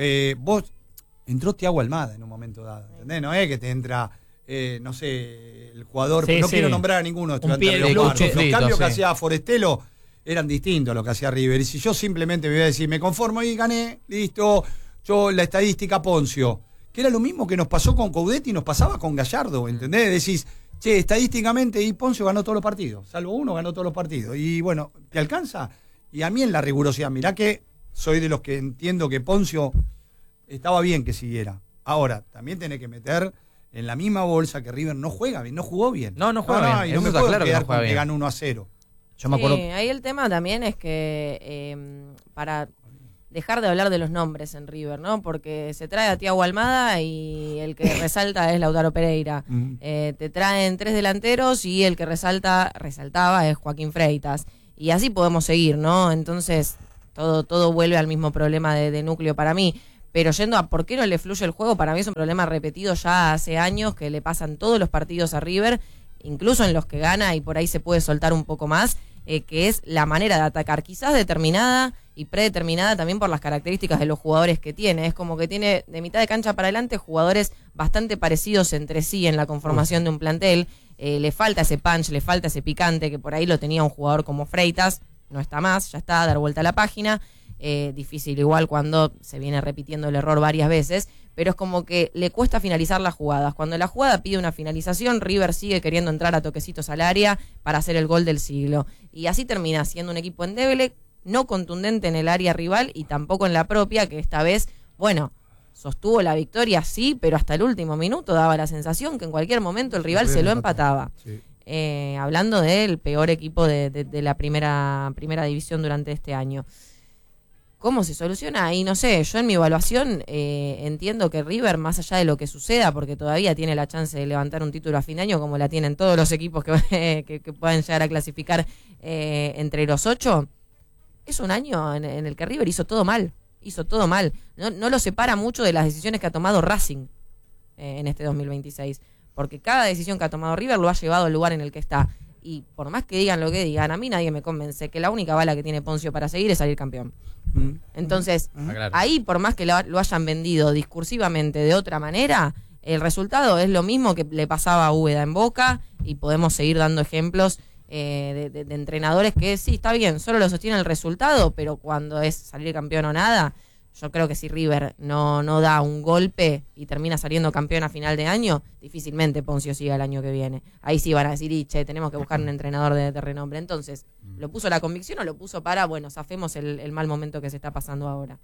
vos entró Thiago Almada en un momento dado, ¿entendés? No es que te entra... no sé, el jugador, no quiero nombrar a ninguno. Los cambios que hacía Forestelo eran distintos a lo que hacía River. Y si yo simplemente me voy a decir, me conformo y gané, listo, yo la estadística Poncio, que era lo mismo que nos pasó con Coudet y nos pasaba con Gallardo, ¿entendés? Decís, che, estadísticamente y Poncio ganó todos los partidos, salvo uno ganó todos los partidos. Y bueno, ¿te alcanza? Y a mí en la rigurosidad, mirá que soy de los que entiendo que Poncio estaba bien que siguiera. Ahora, también tenés que meter en la misma bolsa que River no juega bien, no jugó bien. No juega bien. Y no me puedo quedar con que gana 1-0. Yo me acuerdo. Ahí el tema también es que para dejar de hablar de los nombres en River, ¿no? Porque se trae a Thiago Almada y el que resalta es Lautaro Pereira. Te traen 3 delanteros y el que resaltaba es Joaquín Freitas. Y así podemos seguir, ¿no? Entonces todo vuelve al mismo problema de núcleo para mí. Pero yendo a por qué no le fluye el juego, para mí es un problema repetido ya hace años que le pasan todos los partidos a River, incluso en los que gana y por ahí se puede soltar un poco más, que es la manera de atacar, quizás determinada y predeterminada también por las características de los jugadores que tiene. Es como que tiene de mitad de cancha para adelante jugadores bastante parecidos entre sí en la conformación de un plantel. Le falta ese punch, le falta ese picante que por ahí lo tenía un jugador como Freitas, no está más, ya está, dar vuelta a la página. Difícil igual cuando se viene repitiendo el error varias veces, pero es como que le cuesta finalizar las jugadas. Cuando la jugada pide una finalización, River sigue queriendo entrar a toquecitos al área para hacer el gol del siglo, y así termina siendo un equipo endeble, no contundente en el área rival y tampoco en la propia, que esta vez, bueno, sostuvo la victoria, sí, pero hasta el último minuto daba la sensación que en cualquier momento el rival se lo empataba. Sí. Hablando del peor equipo de la primera división durante este año. ¿Cómo se soluciona? Y no sé, yo en mi evaluación entiendo que River, más allá de lo que suceda, porque todavía tiene la chance de levantar un título a fin de año, como la tienen todos los equipos que puedan llegar a clasificar entre los 8, es un año en el que River hizo todo mal. No lo separa mucho de las decisiones que ha tomado Racing en este 2026, porque cada decisión que ha tomado River lo ha llevado al lugar en el que está. Y por más que digan lo que digan, a mí nadie me convence que la única bala que tiene Poncio para seguir es salir campeón. Entonces, ahí por más que lo hayan vendido discursivamente de otra manera, el resultado es lo mismo que le pasaba a Úbeda en Boca, y podemos seguir dando ejemplos de entrenadores que sí, está bien, solo lo sostiene el resultado, pero cuando es salir campeón o nada, yo creo que si River no da un golpe y termina saliendo campeón a final de año, difícilmente Poncio siga el año que viene. Ahí sí van a decir, che, tenemos que buscar un entrenador de renombre. Entonces, ¿lo puso la convicción o lo puso para, bueno, zafemos el mal momento que se está pasando ahora?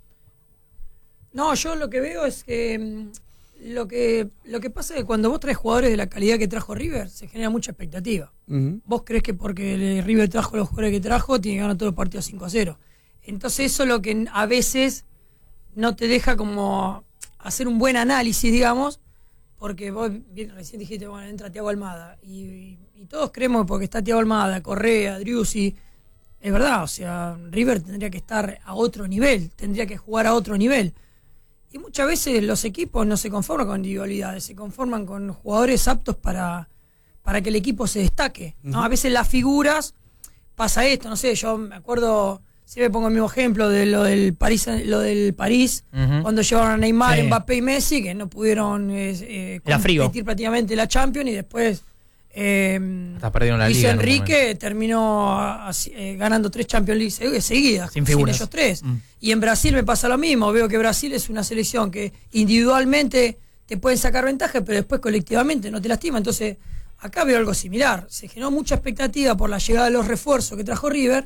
No, yo lo que veo es que lo que pasa es que cuando vos traes jugadores de la calidad que trajo River, se genera mucha expectativa. Vos crees que porque River trajo los jugadores que trajo, tiene que ganar todos los partidos 5-0. Entonces eso es lo que a veces no te deja como hacer un buen análisis, digamos, porque vos recién dijiste, bueno, entra Thiago Almada, y todos creemos que porque está Thiago Almada, Correa, Driussi, es verdad, o sea, River tendría que estar a otro nivel, tendría que jugar a otro nivel. Y muchas veces los equipos no se conforman con individualidades, se conforman con jugadores aptos para que el equipo se destaque, ¿no? A veces las figuras pasa esto, no sé, yo me acuerdo, siempre pongo el mismo ejemplo de lo del París, cuando llevaron a Neymar, Mbappé y Messi, que no pudieron competir prácticamente la Champions, y después hasta perdieron la Luis Liga Enrique terminó ganando 3 Champions League seguidas, sin ellos 3. Y en Brasil me pasa lo mismo, veo que Brasil es una selección que individualmente te pueden sacar ventaja, pero después colectivamente no te lastima. Entonces acá veo algo similar, se generó mucha expectativa por la llegada de los refuerzos que trajo River,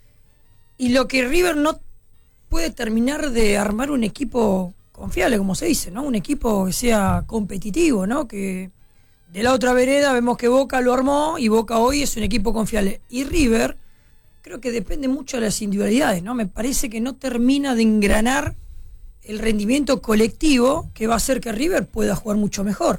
y lo que River no puede terminar de armar un equipo confiable, como se dice, ¿no? Un equipo que sea competitivo, ¿no? Que de la otra vereda vemos que Boca lo armó, y Boca hoy es un equipo confiable. Y River creo que depende mucho de las individualidades, ¿no? Me parece que no termina de engranar el rendimiento colectivo que va a hacer que River pueda jugar mucho mejor.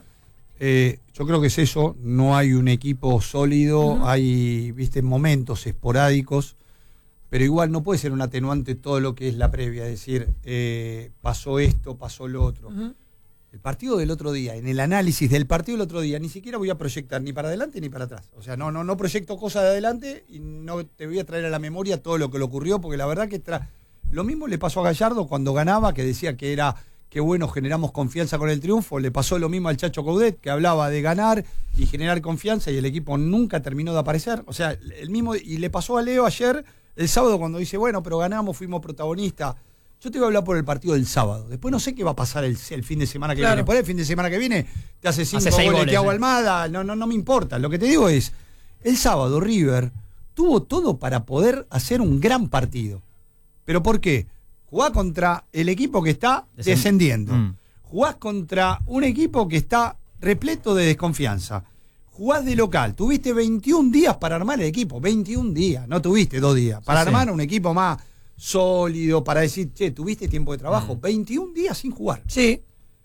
Yo creo que es eso, no hay un equipo sólido, hay, momentos esporádicos, pero igual no puede ser un atenuante todo lo que es la previa, es decir, pasó esto, pasó lo otro. El partido del otro día, en el análisis del partido del otro día, ni siquiera voy a proyectar ni para adelante ni para atrás. O sea, no proyecto cosas de adelante, y no te voy a traer a la memoria todo lo que le ocurrió, porque la verdad que lo mismo le pasó a Gallardo cuando ganaba, que decía que era, que bueno, generamos confianza con el triunfo. Le pasó lo mismo al Chacho Coudet, que hablaba de ganar y generar confianza, y el equipo nunca terminó de aparecer. O sea, el mismo, y le pasó a Leo ayer, el sábado, cuando dice, bueno, pero ganamos, fuimos protagonistas. Yo te voy a hablar por el partido del sábado. Después no sé qué va a pasar el fin de semana que viene. Por el fin de semana que viene te hace 5 goles Thiago Almada. No me importa. Lo que te digo es, el sábado River tuvo todo para poder hacer un gran partido. ¿Pero por qué? Jugás contra el equipo que está descendiendo. Jugás contra un equipo que está repleto de desconfianza. Jugás de local. Tuviste 21 días para armar el equipo. 21 días. No tuviste 2 días. Para armar un equipo más sólido, para decir, che, tuviste tiempo de trabajo. 21 días sin jugar. Sí.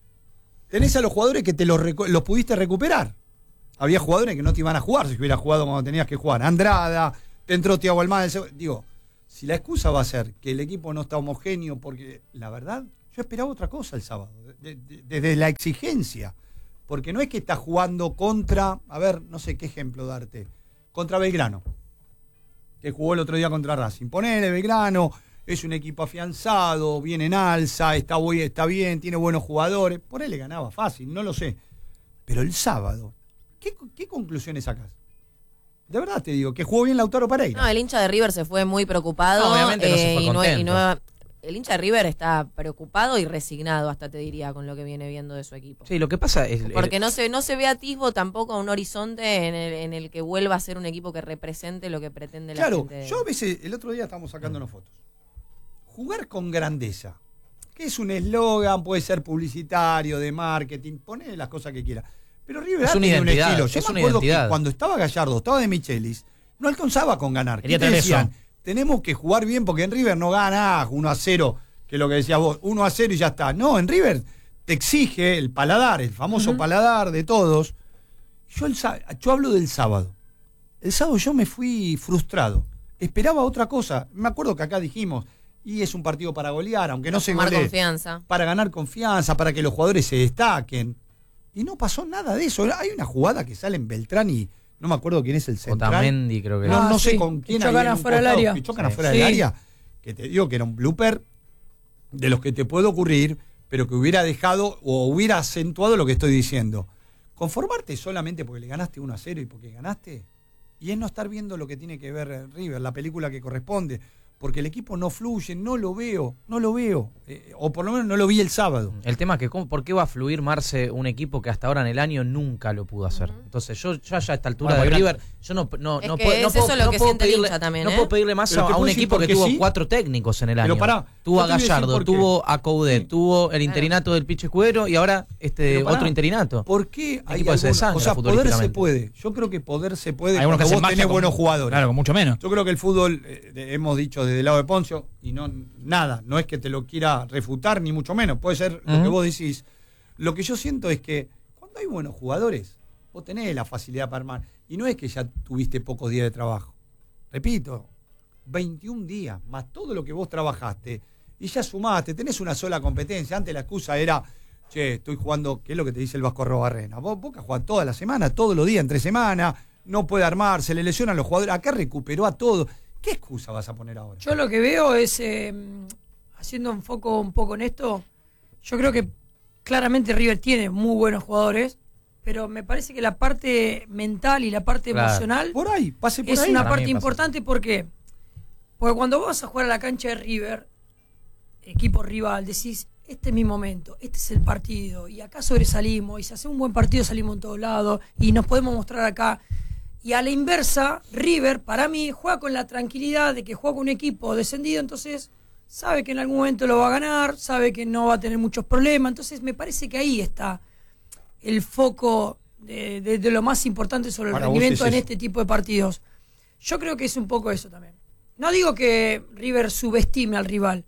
Tenés a los jugadores que te los pudiste recuperar. Había jugadores que no te iban a jugar si hubieras jugado cuando tenías que jugar. Andrada, te entró Thiago Almada. Digo, si la excusa va a ser que el equipo no está homogéneo, porque la verdad, yo esperaba otra cosa el sábado, desde la exigencia. Porque no es que estás jugando contra, a ver, no sé qué ejemplo darte, contra Belgrano, que jugó el otro día contra Racing. Ponele, Belgrano es un equipo afianzado, viene en alza, está bien, tiene buenos jugadores. Por él le ganaba fácil, no lo sé. Pero el sábado, ¿qué conclusiones sacas? De verdad te digo, que jugó bien Lautaro Pereira. No, el hincha de River se fue muy preocupado. No, obviamente no se fue contento. El hincha de River está preocupado y resignado, hasta te diría, con lo que viene viendo de su equipo. Sí, lo que pasa es... Porque no se ve atisbo tampoco un horizonte en el que vuelva a ser un equipo que represente lo que pretende la gente. Claro, yo a veces, el otro día estábamos sacándonos fotos. Jugar con grandeza. que es un eslogan, puede ser publicitario, de marketing, pone las cosas que quiera. Pero River tiene un estilo. Yo me acuerdo que cuando estaba Gallardo, estaba de Michelis, no alcanzaba con ganar. ¿Qué te decían? Tenemos que jugar bien porque en River no gana 1-0, que es lo que decías vos, 1-0 y ya está. No, en River te exige el paladar, el famoso paladar de todos. Yo hablo del sábado. El sábado yo me fui frustrado. Esperaba otra cosa. Me acuerdo que acá dijimos, y es un partido para golear, aunque no se golee. Para confianza. Para ganar confianza, para que los jugadores se destaquen. Y no pasó nada de eso. Hay una jugada que sale en Beltrán y no me acuerdo quién es el central. Otamendi creo que no sé con quién. Chocan afuera del área. Chocan afuera del área. Que te digo que era un blooper de los que te puede ocurrir, pero que hubiera dejado o hubiera acentuado lo que estoy diciendo. Conformarte solamente porque le ganaste 1-0 y porque ganaste, y es no estar viendo lo que tiene que ver River, la película que corresponde, porque el equipo no fluye, no lo veo, o por lo menos no lo vi el sábado. El tema es que ¿por qué va a fluir, Marce, un equipo que hasta ahora en el año nunca lo pudo hacer? Entonces yo ya a esta altura de River, yo no puedo pedirle más a un equipo que tuvo 4 técnicos en el año. Tuvo a Gallardo, tuvo a Coudet, tuvo el interinato del Piche Escudero y ahora otro interinato. ¿Por qué hay poder se puede? Yo creo que poder se puede cuando vos tenés buenos jugadores. Claro, con mucho menos. Yo creo que el fútbol, hemos dicho desde el lado de Poncio, y no es que te lo quiera refutar, ni mucho menos, puede ser lo que vos decís. Lo que yo siento es que cuando hay buenos jugadores, vos tenés la facilidad para armar, y no es que ya tuviste pocos días de trabajo. Repito, 21 días, más todo lo que vos trabajaste, y ya sumaste, tenés una sola competencia. Antes la excusa era, estoy jugando, ¿qué es lo que te dice el Vasco Arrobarrena? Boca juega toda la semana, todos los días, entre semana, no puede armar, se le lesionan los jugadores, acá recuperó a todo. ¿Qué excusa vas a poner ahora? Yo lo que veo es, haciendo un foco un poco en esto, yo creo que claramente River tiene muy buenos jugadores, pero me parece que la parte mental y la parte emocional es una parte importante. ¿Por qué? Porque cuando vos vas a jugar a la cancha de River, equipo rival, decís, este es mi momento, este es el partido, y acá sobresalimos, y si hacemos un buen partido salimos en todos lados, y nos podemos mostrar acá. Y a la inversa, River, para mí, juega con la tranquilidad de que juega con un equipo descendido, entonces sabe que en algún momento lo va a ganar, sabe que no va a tener muchos problemas, entonces me parece que ahí está el foco de lo más importante sobre el rendimiento en este tipo de partidos. Yo creo que es un poco eso también. No digo que River subestime al rival,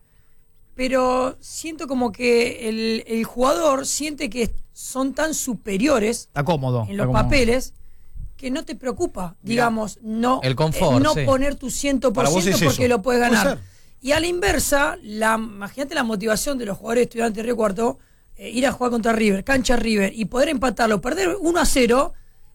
pero siento como que el jugador siente que son tan superiores está cómodo, en los papeles que no te preocupa, digamos, no poner tu 100% porque lo puedes ganar. Y a la inversa, imagínate la motivación de los jugadores de Estudiantes de Río Cuarto, ir a jugar contra River, cancha River, y poder empatarlo, perder 1-0,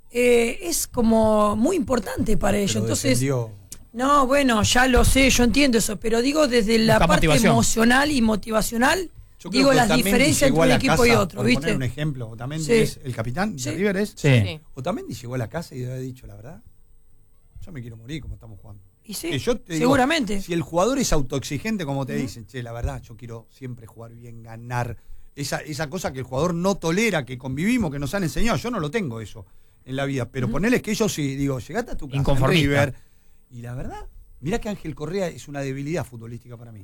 es como muy importante para ellos. Entonces, no, bueno, ya lo sé, yo entiendo eso, pero digo desde la parte emocional y motivacional, digo las diferencias entre un equipo y otro, ¿viste? Poner un ejemplo, Otamendi es el capitán de River, Otamendi llegó a la casa y había dicho, la verdad, yo me quiero morir como estamos jugando. Y sí, seguramente. Digo, si el jugador es autoexigente, como te dicen, la verdad, yo quiero siempre jugar bien, ganar, esa cosa que el jugador no tolera, que convivimos, que nos han enseñado, yo no lo tengo eso en la vida, pero ponerles que ellos sí, digo, llegaste a tu casa en River, y la verdad, mirá que Ángel Correa es una debilidad futbolística para mí.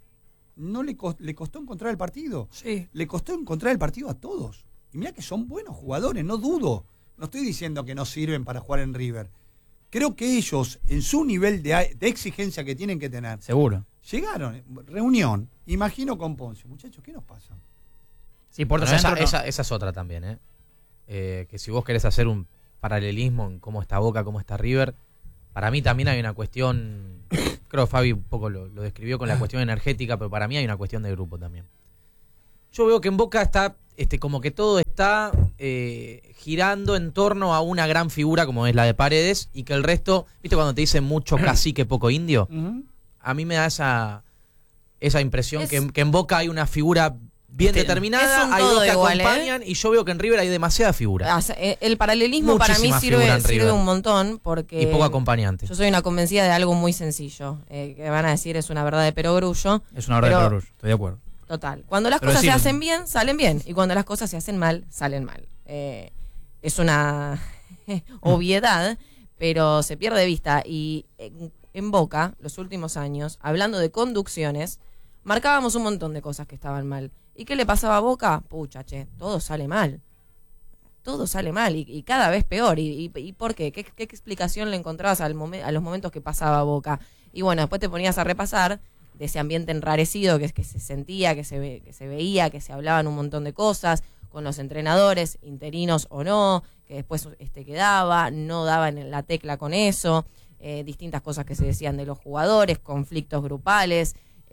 No le costó encontrar el partido. Sí. Le costó encontrar el partido a todos. Y mirá que son buenos jugadores, no dudo. No estoy diciendo que no sirven para jugar en River. Creo que ellos, en su nivel de exigencia que tienen que tener, seguro, llegaron, reunión, imagino con Poncio. Muchachos, ¿qué nos pasa? Sí, esa es otra también, que si vos querés hacer un paralelismo en cómo está Boca, cómo está River, para mí también hay una cuestión, creo que Fabi un poco lo describió con la cuestión energética, pero para mí hay una cuestión de grupo también. Yo veo que en Boca está, como que todo está girando en torno a una gran figura como es la de Paredes, y que el resto, ¿viste cuando te dicen mucho cacique, poco indio? A mí me da esa impresión que en Boca hay una figura bien determinada, hay dos que acompañan, y yo veo que en River hay demasiada figura. El paralelismo para mí sirve un montón, porque... Y poco acompañante. Yo soy una convencida de algo muy sencillo, que van a decir es una verdad de perogrullo. Es una verdad de perogrullo, estoy de acuerdo. Total. Cuando las cosas se hacen bien, salen bien, y cuando las cosas se hacen mal, salen mal. Es una obviedad, pero se pierde de vista. Y en Boca, los últimos años, hablando de conducciones, marcábamos un montón de cosas que estaban mal. ¿Y qué le pasaba a Boca? Pucha, todo sale mal. Todo sale mal y cada vez peor. ¿Y por qué? ¿Qué explicación le encontrabas a los momentos que pasaba Boca? Y bueno, después te ponías a repasar de ese ambiente enrarecido que se sentía, que se veía, que se hablaban un montón de cosas con los entrenadores, interinos o no, que después no daban en la tecla con eso, distintas cosas que se decían de los jugadores, conflictos grupales,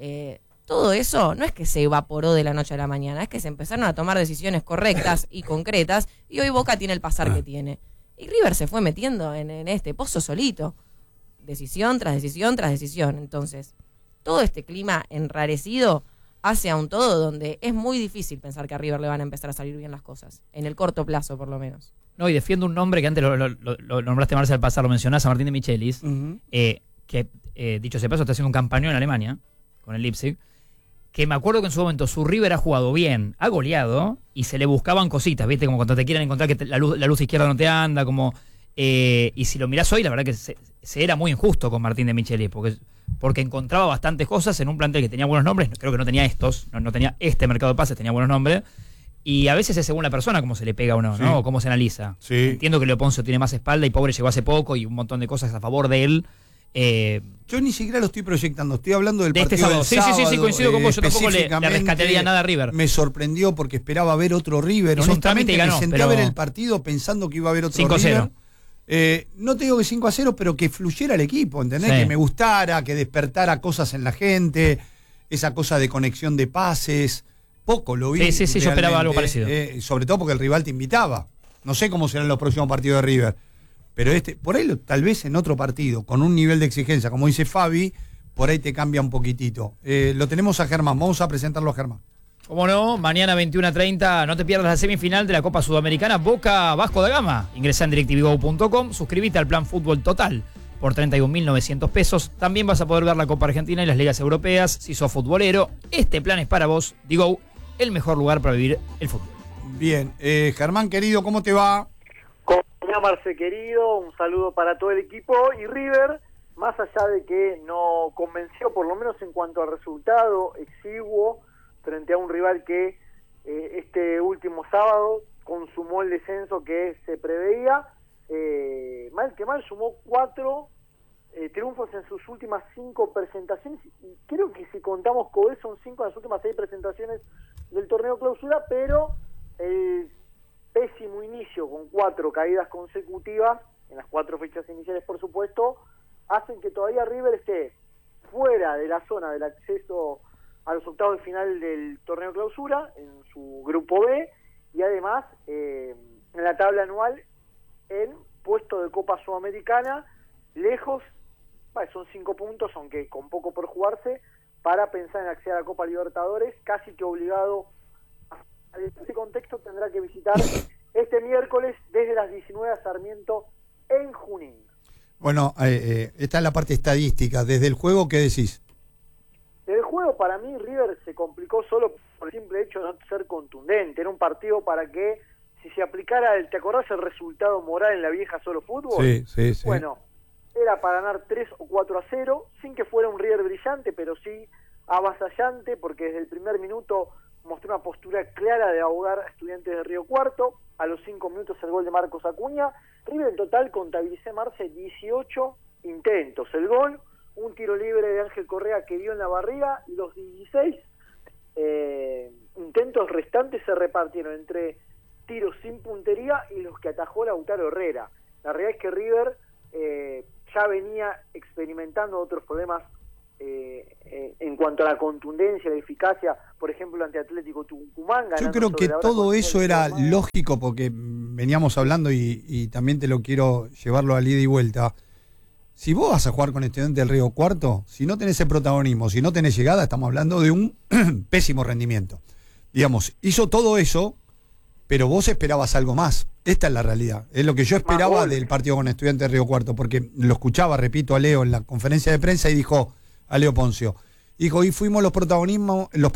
todo eso no es que se evaporó de la noche a la mañana, es que se empezaron a tomar decisiones correctas y concretas, y hoy Boca tiene el pasar que tiene. Y River se fue metiendo en este pozo solito, decisión tras decisión tras decisión. Entonces, todo este clima enrarecido hace a un todo donde es muy difícil pensar que a River le van a empezar a salir bien las cosas, en el corto plazo por lo menos. No, y defiendo un nombre que antes lo nombraste, Marce, al pasar, lo mencionás, a Martín de Michelis, que, dicho sea paso, está haciendo un campañón en Alemania, con el Leipzig, que me acuerdo que en su momento su River ha jugado bien, ha goleado, y se le buscaban cositas, ¿viste? Como cuando te quieren encontrar que la luz izquierda no te anda, como... y si lo mirás hoy, la verdad que se era muy injusto con Martín de Michelis, porque encontraba bastantes cosas en un plantel que tenía buenos nombres, creo que no tenía no tenía este mercado de pases, tenía buenos nombres, y a veces es según la persona cómo se le pega o no, ¿no? O cómo se analiza. Sí. Entiendo que Leo Poncio tiene más espalda y Pobre llegó hace poco y un montón de cosas a favor de él. Yo ni siquiera lo estoy proyectando, estoy hablando del partido del sábado. Sí, coincido con vos, yo tampoco le rescataría nada a River. Me sorprendió porque esperaba ver otro River, honestamente ganó, me senté a ver el partido pensando que iba a haber otro 5-0. River. No te digo que 5-0, pero que fluyera el equipo, ¿entendés? Sí. Que me gustara, que despertara cosas en la gente, esa cosa de conexión de pases, poco lo vi. Sí, yo esperaba algo parecido. Sobre todo porque el rival te invitaba. No sé cómo serán los próximos partidos de River. Pero por ahí tal vez en otro partido, con un nivel de exigencia, como dice Fabi, por ahí te cambia un poquitito. Lo tenemos a Germán, vamos a presentarlo a Germán. Cómo no, mañana 21:30, no te pierdas la semifinal de la Copa Sudamericana Boca Vasco da Gama. Ingresá en DirecTVGo.com, suscríbete al plan Fútbol Total por 31.900 pesos. También vas a poder ver la Copa Argentina y las ligas europeas. Si sos futbolero, este plan es para vos. Digo, el mejor lugar para vivir el fútbol. Bien, Germán querido, ¿cómo te va? Marce querido, un saludo para todo el equipo. Y River, más allá de que no convenció, por lo menos en cuanto al resultado exiguo, frente a un rival que este último sábado consumó el descenso que se preveía, mal que mal sumó 4 triunfos en sus últimas 5 presentaciones, y creo que si contamos Cobé son 5 en las últimas 6 presentaciones del torneo clausura, pero el pésimo inicio con 4 caídas consecutivas, en las 4 fechas iniciales por supuesto, hacen que todavía River esté fuera de la zona del acceso a los octavos de final del torneo clausura, en su grupo B, y además en la tabla anual en puesto de Copa Sudamericana, lejos, son 5 puntos, aunque con poco por jugarse, para pensar en acceder a la Copa Libertadores, casi que obligado. En este contexto tendrá que visitar este miércoles desde las 19 a Sarmiento en Junín. Bueno, esta es la parte estadística. Desde el juego, ¿qué decís? Desde el juego, para mí, River se complicó solo por el simple hecho de no ser contundente. Era un partido para que, si se aplicara, ¿te acordás el resultado moral en la vieja Solo Fútbol? Sí. Bueno, era para ganar 3 o 4-0, sin que fuera un River brillante, pero sí avasallante, porque desde el primer minuto mostró una postura clara de ahogar a Estudiantes de Río Cuarto. A los 5 minutos el gol de Marcos Acuña. River en total contabilicé, Marce, 18 intentos. El gol, un tiro libre de Ángel Correa que dio en la barriga, y los 16 intentos restantes se repartieron entre tiros sin puntería y los que atajó Lautaro Herrera. La realidad es que River ya venía experimentando otros problemas en cuanto a la contundencia, la eficacia, por ejemplo ante Atlético Tucumán. Yo creo que todo eso era lógico, porque veníamos hablando y también te lo quiero llevarlo al ida y vuelta. Si vos vas a jugar con Estudiantes del Río Cuarto, si no tenés el protagonismo, si no tenés llegada, estamos hablando de un pésimo rendimiento. Digamos, hizo todo eso, pero vos esperabas algo más. Esta es la realidad. Es lo que yo esperaba del partido con Estudiantes de Río Cuarto, porque lo escuchaba, repito, a Leo en la conferencia de prensa y dijo, a Leo Poncio, dijo, hoy fuimos los